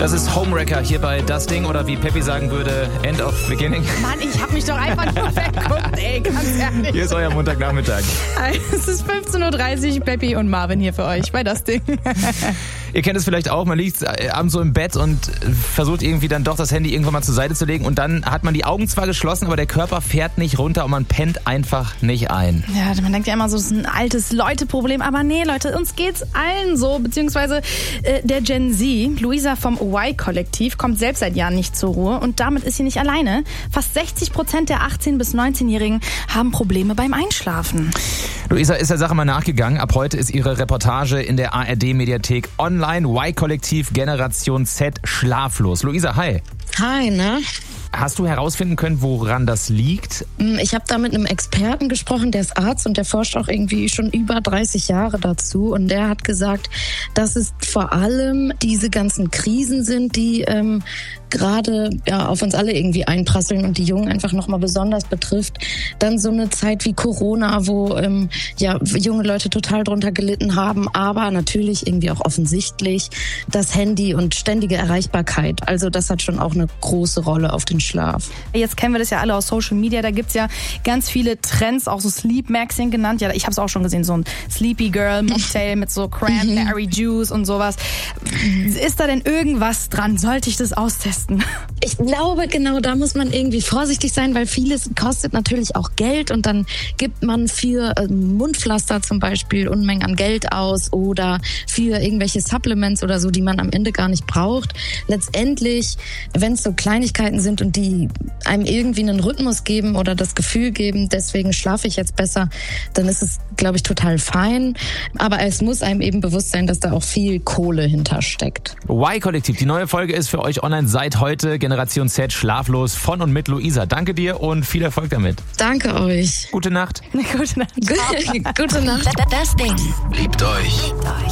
Das ist Homewrecker hier bei Das Ding oder wie Peppi sagen würde, End of Beginning. Mann, ich hab mich doch einfach nur weggeguckt, ey, ganz ehrlich. Hier ist euer Montagnachmittag. Es ist 15.30 Uhr, Peppi und Marvin hier für euch bei Das Ding. Ihr kennt es vielleicht auch, man liegt abends so im Bett und versucht irgendwie dann doch das Handy irgendwann mal zur Seite zu legen und dann hat man die Augen zwar geschlossen, aber der Körper fährt nicht runter und man pennt einfach nicht ein. Ja, man denkt ja immer so, das ist ein altes Leute-Problem, aber nee, Leute, uns geht's allen so, beziehungsweise der Gen Z, Luisa vom Y-Kollektiv, kommt selbst seit Jahren nicht zur Ruhe und damit ist sie nicht alleine. Fast 60% der 18- bis 19-Jährigen haben Probleme beim Einschlafen. Luisa ist der Sache mal nachgegangen. Ab heute ist ihre Reportage in der ARD-Mediathek online. Y-Kollektiv Generation Z schlaflos. Luisa, hi. Hi, ne? Hast du herausfinden können, woran das liegt? Ich habe da mit einem Experten gesprochen, der ist Arzt und der forscht auch irgendwie schon über 30 Jahre dazu. Und der hat gesagt, dass es vor allem diese ganzen Krisen sind, die gerade auf uns alle irgendwie einprasseln und die Jungen einfach nochmal besonders betrifft. Dann so eine Zeit wie Corona, wo junge Leute total drunter gelitten haben, aber natürlich irgendwie auch offensichtlich das Handy und ständige Erreichbarkeit. Also das hat schon auch eine große Rolle auf den Schlaf. Jetzt kennen wir das ja alle aus Social Media, da gibt's ja ganz viele Trends, auch so Sleep Maxing genannt. Ja, ich habe es auch schon gesehen, so ein Sleepy Girl Mocktail mit so Cranberry Juice und sowas. Ist da denn irgendwas dran? Sollte ich das austesten? Ich glaube, genau da muss man irgendwie vorsichtig sein, weil vieles kostet natürlich auch Geld und dann gibt man für Mundpflaster zum Beispiel Unmengen an Geld aus oder für irgendwelche Supplements oder so, die man am Ende gar nicht braucht. Letztendlich, wenn es so Kleinigkeiten sind und die einem irgendwie einen Rhythmus geben oder das Gefühl geben, deswegen schlafe ich jetzt besser, dann ist es, glaube ich, total fein. Aber es muss einem eben bewusst sein, dass da auch viel Kohle hintersteckt. Y-Kollektiv, die neue Folge ist für euch online seit heute. Generation Z schlaflos von und mit Luisa. Danke dir und viel Erfolg damit. Danke euch. Gute Nacht. Gute Nacht. Gute Nacht. Das Ding. Liebt euch.